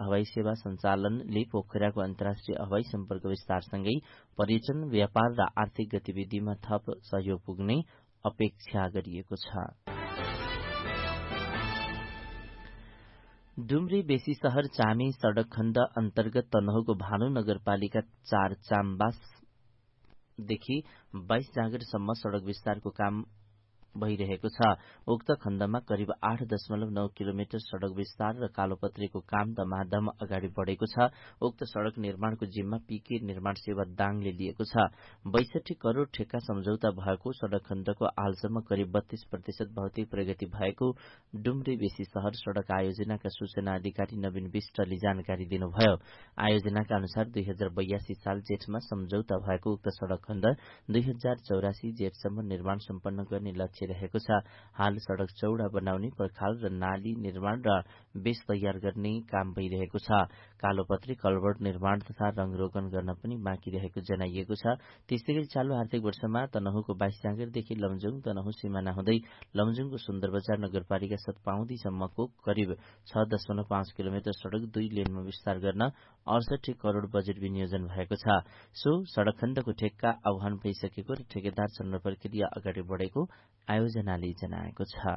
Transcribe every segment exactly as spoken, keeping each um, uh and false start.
हवाई सेवा सञ्चालनले पोखराको अन्तर्राष्ट्रिय हवाई सम्पर्क विस्तारसँगै पर्यटन, व्यापार र आर्थिक गतिविधिमा थप सहयोग पुग्ने अपेक्षा गरिएको छ। डुम्री बेसी शहर चामे सड़क खण्ड अन्तर्गत तनहुको भानु नगरपालिका चार चामबासदेखि बाइस जाँगरसम्म सड़क विस्तारको काम भइरहेको छ। उक्त खण्डमा करिब आठ दशमलव नौ किलोमिटर सड़क विस्तार र कालोपत्रेको काम दमादम अगाडि बढ़ेको छ। उक्त सड़क निर्माणको जिम्मा पीके निर्माण सेवा दाङले लिएको छ। बैसठी करोड़ ठेक्का सम्झौता भएको सड़क खण्डको हालसम्म करिब बत्तीस प्रतिशत भौतिक प्रगति भएको डुम्री बेसी शहर सड़क आयोजनाका सूचना अधिकारी नवीन विष्टले जानकारी दिनुभयो। आयोजनाका अनुसार दुई हजार बयासी साल जेठमा सम्झौता भएको उक्त सड़क खण्ड दुई हजार चौरासी जेठसम्म निर्माण सम्पन्न गर्ने लक्ष्य रहेको छ। हाल सड़क चौड़ा बनाउने, पर्खाल र नाली निर्माण र बेस तयार गर्ने काम भइरहेको छ। कालोपत्री कल्भर्ट निर्माण तथा रंगरोगन गर्न पनि बाँकी रहेको जनाइएको छ। त्यसैगरी चालू आर्थिक वर्षमा तनहुको बाइस जाँगरदेखि लमजुङ तनहु सिमाना हुँदै लमजुङको सुन्दर बजार नगरपालिका सतपाउदीसम्मको करिब छ दशमलव पाँच किलोमिटर सड़क दुई लेनमा विस्तार गर्न अडसठी करोड़ बजेट विनियोजन भएको छ। सो सड़क खण्डको ठेक्का आह्वान भइसकेको र ठेकेदार छनौट प्रक्रिया अगाडि बढ़ेको आयोजनाले जनाएको छ।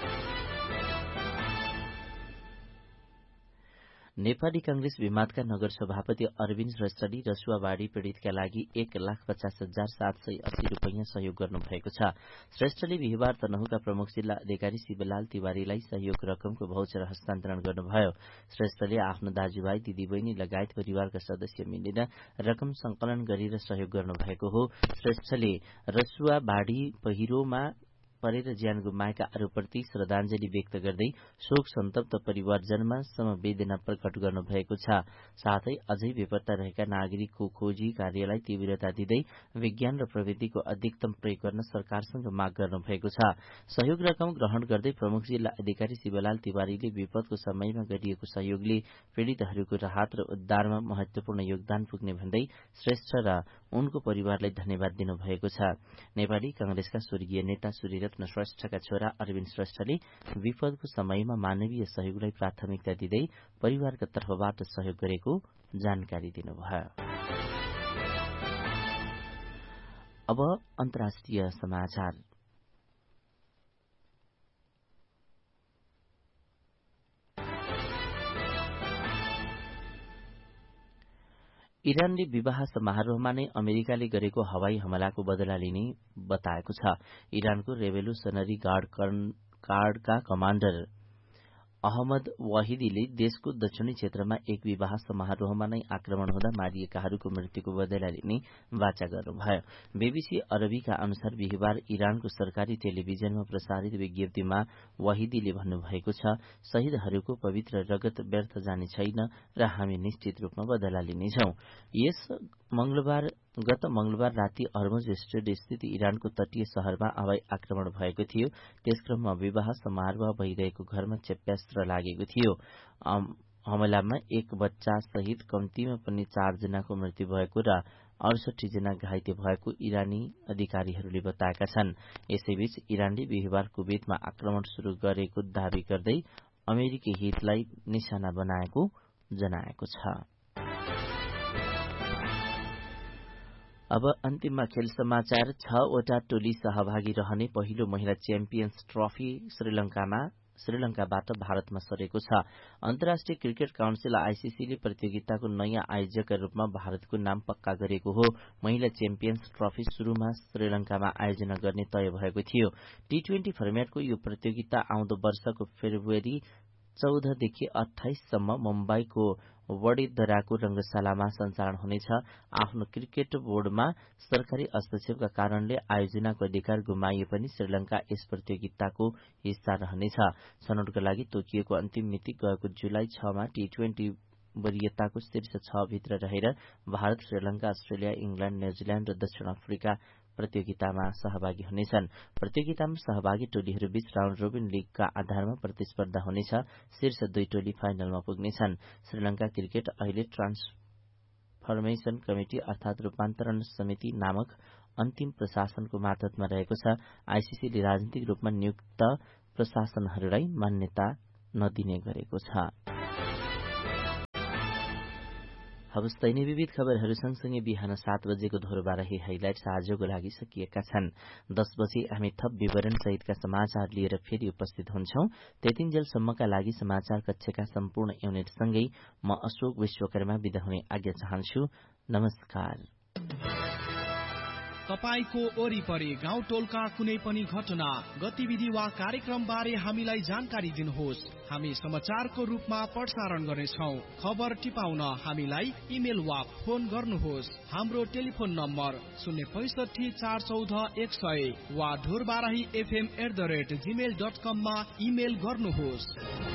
नेपाली कांग्रेस विमातका नगर सभापति अरविन्द श्रेष्ठले रसुवाबाड़ी पीड़ितका लागि एक लाख पचास हजार सात सय अस्सी रूपियाँ सहयोग गर्नुभएको छ। श्रेष्ठले बिहिबार तनहुका प्रमुख जिल्ला अधिकारी शिवलाल तिवारीलाई सहयोग रकमको भौचर हस्तान्तरण गर्नुभयो। श्रेष्ठले आफ्नो दाजुभाइ, दिदीबहिनी लगायत परिवारका सदस्य मिलेर रकम संकलन गरेर सहयोग गर्नुभएको हो। श्रेष्ठले रसुवाबाड़ी पहिरोमा परेर ज्यान गुमाएका आरोपप्रति श्रद्धाञ्जली व्यक्त गर्दै शोक सन्तप्त परिवारजनमा समवेदना प्रकट गर्नुभएको छ। साथै अझै बेपत्ता रहेका नागरिकको खोजी कार्यलाई तीव्रता दिँदै विज्ञान र प्रविधिको अधिकतम प्रयोग गर्न सरकारसँग माग गर्नुभएको छ। सहयोग रकम ग्रहण गर्दै प्रमुख जिल्ला अधिकारी शिवलाल तिवारीले विपदको समयमा गरिएको सहयोगले पीड़ितहरूको राहत र उद्धारमा महत्वपूर्ण योगदान पुग्ने भन्दै श्रेष्ठ र उनको परिवारलाई धन्यवाद दिनुभएको छ। नेपाली कांग्रेसका स्वर्गीय नेता सूर्यरत्न श्रेष्ठका छोरा अरविन्द श्रेष्ठले विपदको समयमा मानवीय सहयोगलाई प्राथमिकता दिँदै परिवारका तर्फबाट सहयोग गरेको जानकारी दिनुभयो। अब अन्तर्राष्ट्रिय समाचार। इरानले विवाह समारोहमा नै अमेरिकाले गरेको हवाई हमलाको बदला लिने बताएको छ। इरानको रेभोल्युसनरी गार्डका कमाण्डर अहमद वाहिदीले देशको दक्षिणी क्षेत्रमा एक विवाह समारोहमा नै आक्रमण हुँदा मारिएकाहरूको मृत्युको बदला लिने वाचा गर्नुभयो। बीबीसी अरबीका अनुसार बिहिबार इरानको सरकारी टेलिभिजनमा प्रसारित विज्ञप्तिमा वाहिदीले भन्नुभएको छ, शहीदहरूको पवित्र रगत व्यर्थ जाने छैन र हामी निश्चित रूपमा बदला लिनेछौं। यस मंगलबार गत मंगलबार राति हर्मुज स्ट्रेट स्थित इरानको तटीय शहरमा हवाई आक्रमण भएको थियो। त्यस क्रममा विवाह समारोह भइरहेको घरमा क्षेप्यास्त्र लागेको थियो। हमलामा एक बच्चा सहित कम्तीमा पनि चार जनाको मृत्यु भएको र अडसठी जना घाइते भएको इरानी अधिकारीहरूले बताएका छन्। यसैबीच इरानले बिहिबार कुवेतमा आक्रमण शुरू गरेको दावी गर्दै अमेरिकी हितलाई निशाना बनाएको जनाएको छ। अब अन्तिममा खेल समाचार। छवटा टोली सहभागी रहने पहिलो महिला च्याम्पियन्स ट्रफी श्रीलंकामा श्रीलंकाबाट भारतमा सरेको छ। अन्तर्राष्ट्रिय क्रिकेट काउन्सिल आईसीसीले प्रतियोगिताको नयाँ आयोजकका रूपमा भारतको नाम पक्का गरेको हो। महिला च्याम्पियन्स ट्रफी शुरूमा श्रीलंकामा आयोजना गर्ने तय भएको थियो। टी ट्वेन्टी फर्मेटको यो प्रतियोगिता आउँदो वर्षको फेब्रुअरी चौधदेखि अठाइससम्म मुम्बईको वडोदराको रंगशालामा सञ्चालन हुनेछ। आफ्नो क्रिकेट बोर्डमा सरकारी हस्तक्षेपका कारणले आयोजनाको अधिकार गुमाइए पनि श्रीलंका यस प्रतियोगिताको हिस्सा रहनेछ। छनौटका लागि तोकिएको अन्तिम मिति गएको जुलाई छमा टी ट्वेन्टी वरियताको शीर्ष छ भित्र रहेर Bharat, Sri Lanka, Australia, England, New Zealand र दक्षिण अफ्रिका प्रतियोगितामा सहभागी हुनेछन्। प्रतियोगितामा सहभागी टोलीहरूबीच राउण्ड रोबिन लीगका आधारमा प्रतिस्पर्धा हुनेछ। शीर्ष दुई टोली फाइनलमा पुग्नेछन्। श्रीलंका क्रिकेट अहिले ट्रान्सफर्मेशन कमिटी अर्थात रूपान्तरण समिति नामक अन्तिम प्रशासनको मातहतमा रहेको छ। आईसीसीले राजनीतिक रूपमा नियुक्त प्रशासनहरूलाई मान्यता नदिने गरेको छ। हवस् दैनिक विविध खबरहरू सँगसँगै बिहान सात बजेको धोरबारही हाइलाइट्स आजको लागि सकिएका छन्। दस बजे हामी थप विवरण सहितका समाचार लिएर फेरि उपस्थित हुन्छौं। त्यतिन्जेलसम्मका लागि समाचार कक्षका सम्पूर्ण युनिटसँगै म अशोक विश्वकर्मा बिदा हुने आज्ञा चाहन्छु। नमस्कार। तपाईको वरिपरि गाउँ टोलका कुनै पनि घटना, गतिविधि वा कार्यक्रम बारे हामीलाई जानकारी दिनुहोस्। हामी समाचारको रूपमा प्रसारण गर्नेछौं। खबर टिपाउन हामीलाई इमेल वा फोन गर्नुहोस्। हाम्रो टेलिफोन नम्बर शून्य पैसठी चार चौध एक सय वा Dhorbarahi FM at the rate Gmail dot कममा इमेल गर्नुहोस्।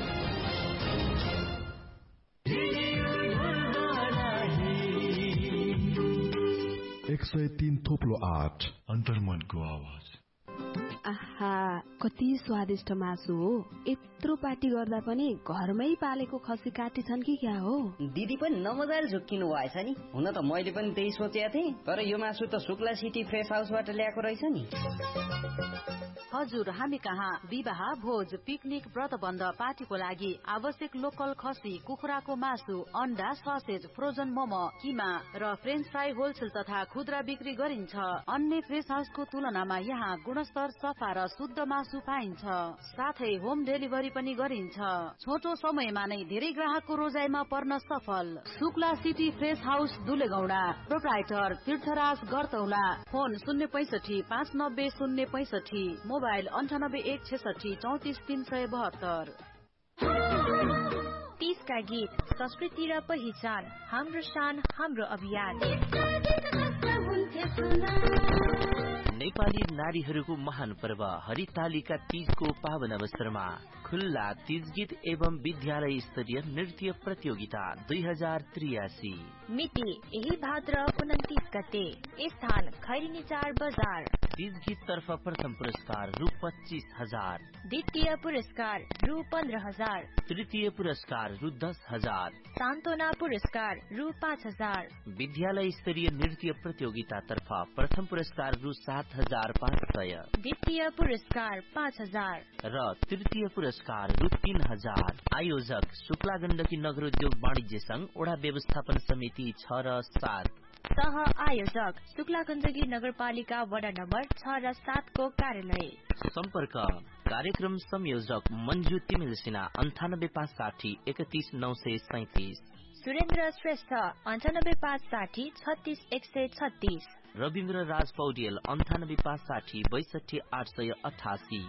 एक सय तीन थोप्लो आठ अन्तर्मनको आवाज। आहा, कति स्वादिष्ट मासु हो। यत्रो पार्टी गर्दा पनि घरमै पालेको खसी काटी छन् कि क्या हो? दिदी पनि नमजाले झुक्किनु भएछ नि। हुन त मैले पनि त्यही सोचेको थिएँ, तर यो मासु त शुक्ला सिटी फ्रेस हाउसबाट ल्याएको रहेछ नि। हजुर, हामी कहाँ विवाह, भोज, पिकनिक, व्रतबन्ध, पार्टीको लागि आवश्यक लोकल खसी, कुखुराको मासु, अन्डा, ससेज, फ्रोजन मोमो, किमा र फ्रेन्च फ्राई होलसेल तथा खुद्रा बिक्री गरिन्छ। अन्य फ्रेस हाउसको तुलनामा यहाँ गुणस्तर, सफा र शुद्ध मासु पाइन्छ। साथै होम डेलिभरी पनि गरिन्छ। छोटो समयमा नै धेरै ग्राहकको रोजाइमा पर्न सफल। Shukla city fresh house दुलेगौडा, proprietor तीर्थराज गरतौला। फोन शून्य पैसठी पाँच नब्बे शून्य पैसठी, मोबाइल अन्ठानब्बे एक छेसठी चौतिस तीन सय बहत्तर। तीसका गीत, संस्कृति र पहिचान, हाम्रो शान हाम्रो अभियान। नेपाली नारीहरूको महान पर्व हरितालिका तीजको पावन अवसरमा खुल्ला तीज गीत एवं विद्यालय स्तरीय नृत्य प्रतियोगिता दुई हजार त्रियासी। मिति यही भाद्र उन्तीस गते। स्थान खैरिनी चार बजार। तीज गीत तर्फ प्रथम पुरस्कार रु पच्चीस हजार, द्वितीय पुरस्कार रु पन्ध्र हजार, तृतीय पुरस्कार रु दस हजार, सान्त्वना पुरस्कार रु पाँच हजार। विद्यालय स्तरीय नृत्य प्रतियोगिता तर्फ प्रथम पुरस्कार रु सात हजार पाँच सय, द्वितीय पुरस्कार पाँच हजार र तृतीय पुरस्कार रु तीन हजार। आयोजक शुक्ला गण्डकी नगर उद्योग वाणिज्य संघ वडा व्यवस्थापन समिति छ र सात। सह आयोजक शुक्ला गण्डकी नगरपालिका वडा नम्बर छ र सात को कार्यालय। सम्पर्क कार्यक्रम संयोजक मन्जु तिमिल सिन्हा अन्ठानब्बे पाँच साठी एकतीस नौ सय सैतिस, सुरेन्द्र श्रेष्ठ अन्ठानब्बे पाँच साठी छत्तीस एक सय छत्तीस, रविन्द्र राज पौडेल अन्ठानब्बे पाँच साठी बैसठी आठ सय अठासी।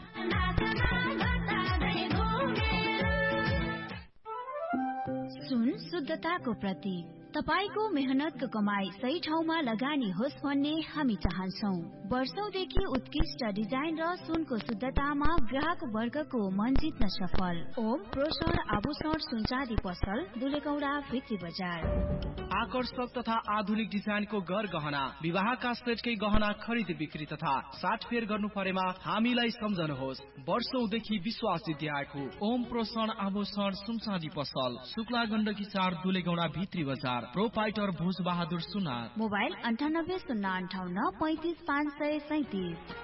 सुन शुद्धताको प्रतीक। तपाईको मेहनतको कमाई सही ठाउँमा लगानी होस् भन्ने हामी चाहन्छौं। वर्षौंदेखि उत्कृष्ट डिजाइन र सुनको शुद्धतामा ग्राहक वर्गको मन जित्न सफल ओम प्रोसन आभूषण सुनचाँदी पसल दुलेगौडा भित्री बजार। आकर्षक तथा आधुनिक डिजाइनको गर गहना, विवाहका सेटकै गहना खरिद बिक्री तथा साटफेर गर्नु परेमा हामीलाई सम्झनुहोस्। वर्षौंदेखि विश्वास जित्दै आएको ओम प्रोसन आभूषण सुनचाँदी पसल, शुक्ला गण्डकी चार दुलेगौडा भित्री बजार। प्रोपाइटर भोज बहादुर सुनार। मोबाइल अन्ठानब्बे शून्य अन्ठाउन्न पैंतिस पाँच सय सैतिस।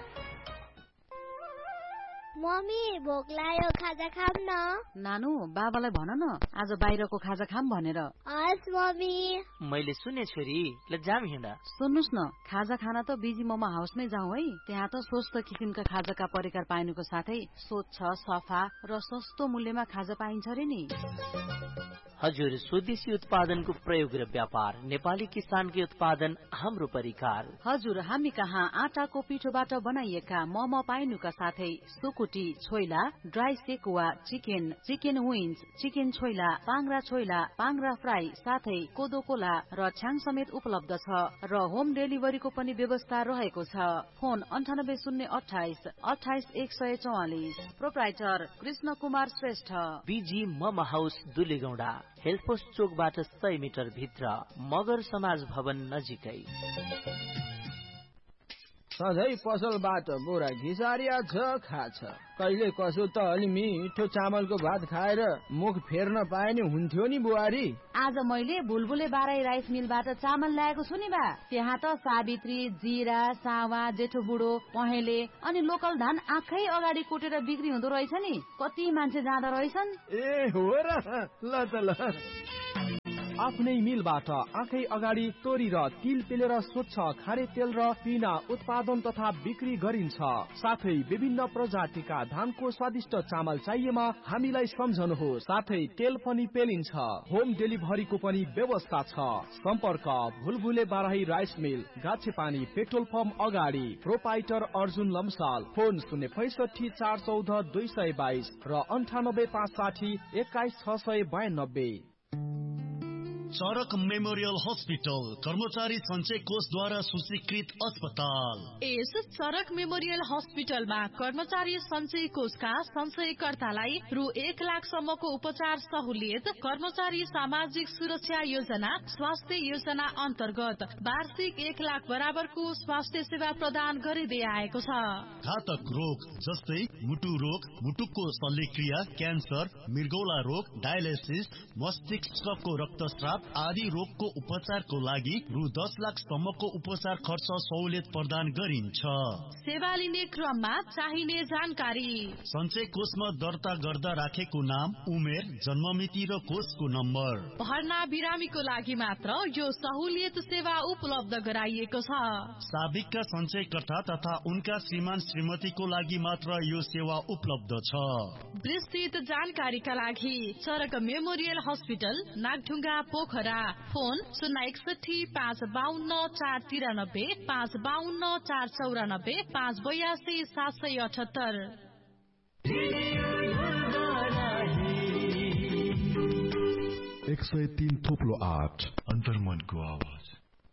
मम्मी भोक लाग्यो, खाजा खाम न। नानु बाबालाई भन न आज बाहिरको खाजा खाम भनेर। हस् मम्मी। मैले सुने छोरी, ल जाम हिँडा। सुन्नुस् न, खाजा खाना त बिजी मोमो हाउसमै जाउँ है। त्यहाँ त स्वस्थ किसिमका खाजाका परिकार पाइनुको साथै स्वच्छ, सफा र सस्तो मूल्यमा खाजा पाइन्छ रे नि। हजुर, स्वदेशी उत्पादनको प्रयोग र व्यापार, नेपाली किसानकै उत्पादन हाम्रो परिकार। हजुर, हामी कहाँ आटाको पिठोबाट बनाइएका मोमो पाइनुका साथै सुकुटी, choila, dry sekuwa, chicken, chicken wings, chicken choila, पाङ्रा choila, पाङ्रा fry, साथै कोदो कोला र छ्याङ समेत उपलब्ध छ र होम डेलिभरीको पनि व्यवस्था रहेको छ। फोन अन्ठानब्बे शून्य अठाइस अठाइस एक सय चौवालिस। Proprietor Krishna Kumar Shrestha. Busy momo house दुलेगौडा, हेल्पोस्ट चोकबाट सय मिटर भित्र, मगर समाज भवन नजिकै। सधैँ पसलबाट बोरा घिसारिया छ खाछ, कहिले कसो त अलि मिठो चामलको भात खाएर मुख फेर्न पाए नि हुन्थ्यो नि बुहारी। आज मैले बुलबुले बाराई राइस मिलबाट चामल ल्याएको छु नि बा। त्यहाँ त सावित्री, जीरा, सावा, जेठो बुढो, पहेँले अनि लोकल धान आँखै अगाडि कोटेर बिक्री हुँदो रहेछ नि। कति मान्छे जाँदा रहेछन्। ए हो र, ल त ल। आफ्नै मिलबाट आँखै अगाडि तोरी र तिल पेलेर स्वच्छ खारे तेल र पिना उत्पादन तथा बिक्री गरिन्छ। साथै विभिन्न प्रजातिका धानको स्वादिष्ट चामल चाहिएमा हामीलाई सम्झनुहोस्। साथै तेल पनि पेलिन्छ। होम डेलिभरीको पनि व्यवस्था छ। सम्पर्क भुलभुले Barahi rice mill, गाछेपानी petrol pump अगाडि, प्रोपाइटर अर्जुन लम्साल। फोन शून्य पैसठी चार चौध दुई सय बाइस र अन्ठानब्बे पाँच साठी एक्काइस छ सय बयानब्बे। चरक मेमोरियल हस्पिटल कर्मचारी सञ्चय कोषद्वारा सूचीकृत अस्पताल। यस चरक मेमोरियल हस्पिटलमा कर्मचारी सञ्चय कोषका सञ्चयकर्तालाई रु एक लाखसम्मको उपचार सहुलियत, कर्मचारी सामाजिक सुरक्षा योजना, स्वास्थ्य योजना अन्तर्गत वार्षिक एक लाख बराबरको स्वास्थ्य सेवा प्रदान गरिँदै आएको छ। घातक रोग जस्तै मुटु रोग, मुटुको शल्यक्रिया, क्यान्सर, मृगौला रोग, डायलिसिस, मस्तिष्कको रक्तस्राव आदि रोगको उपचारको लागि रु दस लाखसम्मको उपचार खर्च सहुलियत प्रदान गरिन्छ। सेवा लिने क्रममा चाहिने जानकारी। सञ्चय कोषमा दर्ता गर्दा राखेको नाम, उमेर, जन्ममिति र कोषको नम्बर। भर्ना बिरामीको लागि मात्र यो सहुलियत सेवा उपलब्ध गराइएको छ। साबिकका सञ्चयकर्ता तथा उनका श्रीमान श्रीमतीको लागि मात्र यो सेवा उपलब्ध छ। विस्तृत जानकारीका लागि चरक memorial hospital, Nagdhunga, Pokhara. Phone शून्य एकसठी पाँच बाहन्न चार तिरानब्बे, पाँच बाहन्न चार चौरानब्बे, पाँच बयासी सात सय अठहत्तर। एक सय तीन थोप्लो आठ अन्तर्मनको आवाज।